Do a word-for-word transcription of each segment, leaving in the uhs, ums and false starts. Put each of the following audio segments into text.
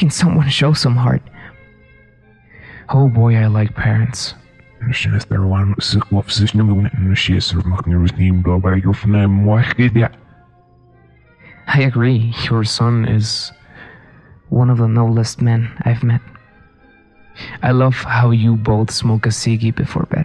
Can someone show some heart? Oh boy, I like parents. I agree, your son is one of the noblest men I've met. I love how you both smoke a ciggy before bed.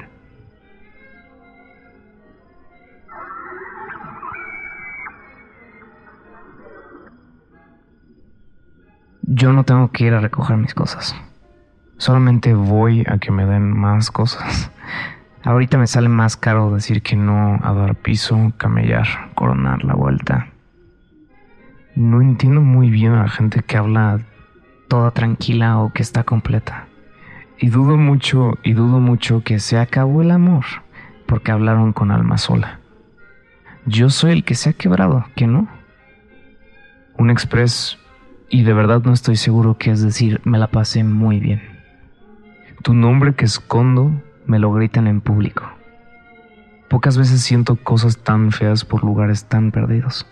Yo no tengo que ir a recoger mis cosas. Solamente voy a que me den más cosas. Ahorita me sale más caro decir que no a dar piso, camellar, coronar la vuelta. No entiendo muy bien a la gente que habla toda tranquila o que está completa. Y dudo mucho, y dudo mucho que se acabó el amor porque hablaron con alma sola. Yo soy el que se ha quebrado, ¿que no? Un express, y de verdad no estoy seguro qué es decir, me la pasé muy bien. Tu nombre que escondo me lo gritan en público. Pocas veces siento cosas tan feas por lugares tan perdidos.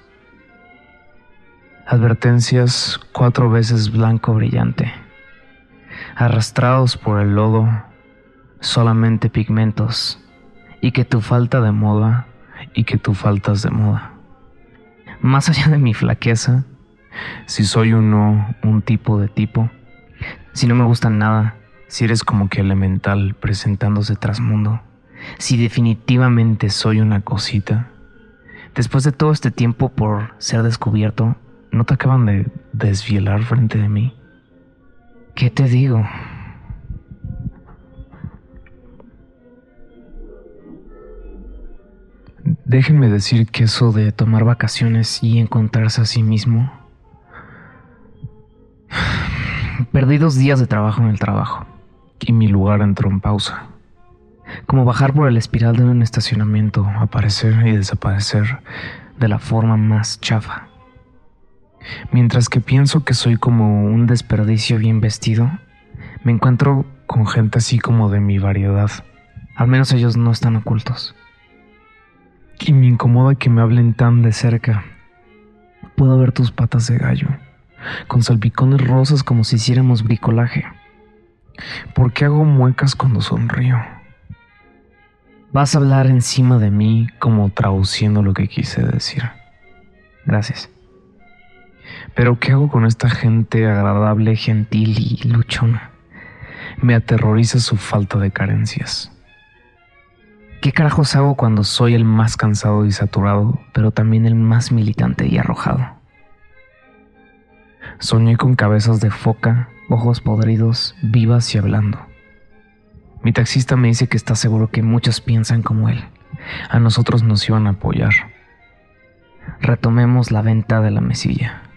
Advertencias cuatro veces blanco brillante. Arrastrados por el lodo, solamente pigmentos. Y que tu falta de moda, y que tú faltas de moda. Más allá de mi flaqueza, si soy uno, un tipo de tipo, si no me gusta nada, si eres como que elemental presentándose tras mundo, si definitivamente soy una cosita, después de todo este tiempo por ser descubierto, ¿no te acaban de desvielar frente de mí? ¿Qué te digo? Déjenme decir que eso de tomar vacaciones y encontrarse a sí mismo. Perdí dos días de trabajo en el trabajo y mi lugar entró en pausa. Como bajar por el espiral de un estacionamiento, aparecer y desaparecer de la forma más chafa. Mientras que pienso que soy como un desperdicio bien vestido, me encuentro con gente así como de mi variedad. Al menos ellos no están ocultos. Y me incomoda que me hablen tan de cerca. Puedo ver tus patas de gallo, con salpicones rosas como si hiciéramos bricolaje. ¿Por qué hago muecas cuando sonrío? Vas a hablar encima de mí como traduciendo lo que quise decir. Gracias. Pero ¿qué hago con esta gente agradable, gentil y luchona? Me aterroriza su falta de carencias. ¿Qué carajos hago cuando soy el más cansado y saturado, pero también el más militante y arrojado? Soñé con cabezas de foca, ojos podridos, vivas y hablando. Mi taxista me dice que está seguro que muchos piensan como él. A nosotros nos iban a apoyar. Retomemos la venta de la mesilla.